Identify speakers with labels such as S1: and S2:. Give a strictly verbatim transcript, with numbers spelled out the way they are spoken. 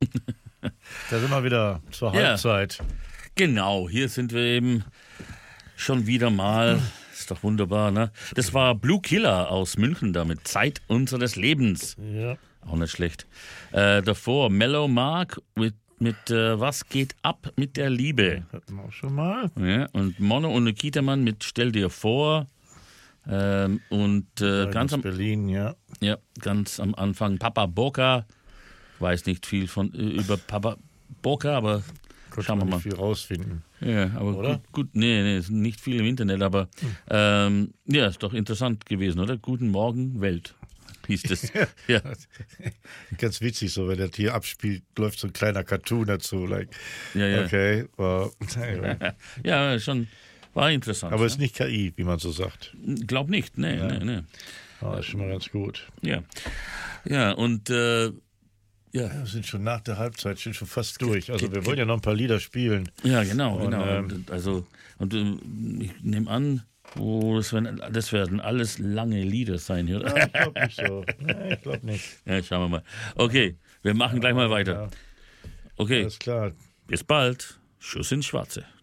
S1: Da sind wir wieder zur Halbzeit.
S2: Ja, genau, hier sind wir eben schon wieder mal. Ist doch wunderbar, ne? Das war Blue Killer aus München damit. Zeit unseres Lebens.
S1: Ja.
S2: Auch nicht schlecht. Äh, davor Mellow Mark mit, mit äh, Was geht ab mit der Liebe?
S1: Hatten wir auch schon mal.
S2: Ja, und Mono und Nikitamann mit Stell dir vor. Ähm, und äh, ganz, am,
S1: Berlin, ja.
S2: ja, ganz am Anfang Papa Boca. Weiß nicht viel von äh, über Papa Boca, aber
S1: Konnte
S2: schauen wir
S1: man
S2: mal.
S1: nicht viel rausfinden.
S2: Ja, aber
S1: Oder?
S2: gut, gut, nee, nee, ist nicht viel im Internet, aber ähm, ja, ist doch interessant gewesen, oder? Guten Morgen, Welt, hieß das. Ja.
S1: Ganz witzig, so wenn das hier abspielt, läuft so ein kleiner Cartoon dazu. Like,
S2: Ja, ja.
S1: okay, war,
S2: Ja, schon, war interessant.
S1: aber
S2: ja?
S1: es ist nicht K I, wie man so sagt.
S2: Glaub nicht, nee,
S1: Ja.
S2: nee, nee.
S1: Ah, ist schon mal ganz gut.
S2: Ja, ja und äh, ja.
S1: Wir sind schon nach der Halbzeit, sind schon fast durch. Also wir wollen ja noch ein paar Lieder spielen.
S2: Ja, genau,
S1: Und,
S2: genau.
S1: ähm,
S2: Und, also, und äh, ich nehme an, oh, das, werden, das werden alles lange Lieder sein hier.
S1: Ja, ich glaube nicht so. Nee, ich glaube nicht.
S2: Ja, schauen wir mal. Okay, wir machen gleich mal weiter.
S1: Ja,
S2: Okay,
S1: alles klar.
S2: bis bald. Schuss ins Schwarze.